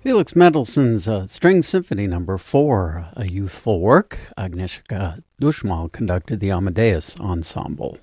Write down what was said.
Felix Mendelssohn's String Symphony No. 4, a youthful work. Agnieszka Dushmal conducted the Amadeus Ensemble.